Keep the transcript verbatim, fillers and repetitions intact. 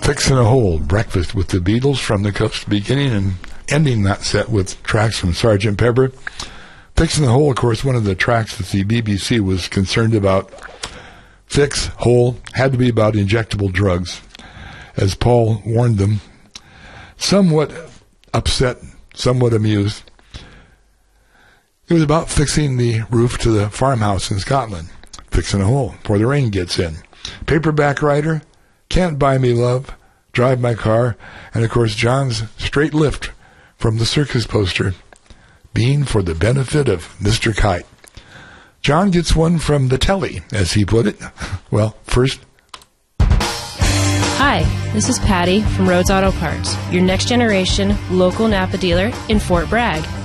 Fixin' a Hole, Breakfast with the Beatles from the coast, beginning and ending that set with tracks from Sergeant Pepper. Fixin' a Hole, of course, one of the tracks that the B B C was concerned about. Fix, hole, had to be about injectable drugs, as Paul warned them. Somewhat upset, somewhat amused. It was about fixing the roof to the farmhouse in Scotland. Fixing a hole before the rain gets in. Paperback Writer, Can't Buy Me Love, Drive My Car, and of course John's Straight Lift from the circus poster, being for the benefit of Mister Kite. John gets one from the telly, as he put it. Well, first... Hi, this is Patty from Rhodes Auto Parts, your next generation local Napa dealer in Fort Bragg.